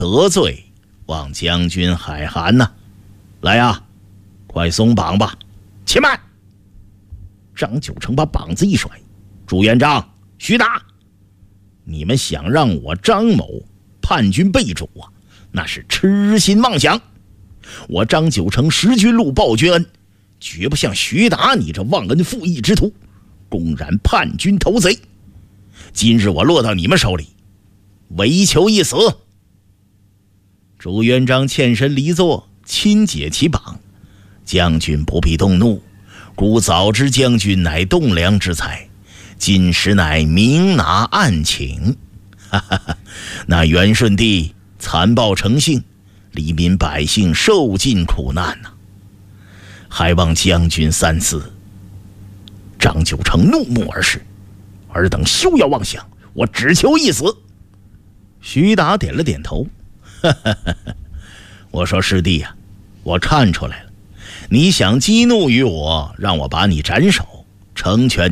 得罪，望将军海涵呐！来呀，快松绑吧！且慢！张九成把膀子一甩：“朱元璋、徐达，你们想让我张某叛军被主啊，那是痴心妄想！我张九成识君禄、报君恩，绝不像徐达你这忘恩负义之徒，公然叛军投贼。今日我落到你们手里，唯求一死。”朱元璋欠身离座，亲解其绑：“将军不必动怒，孤早知将军乃栋梁之才，今时乃明拿暗请。哈哈哈！那元顺帝残暴成性，黎民百姓受尽苦难呐，还望将军三思。”张九成怒目而视：“尔等休要妄想，我只求一死。”徐达点了点头：“哈哈哈！我说师弟呀，我看出来了，你想激怒于我，让我把你斩首，成全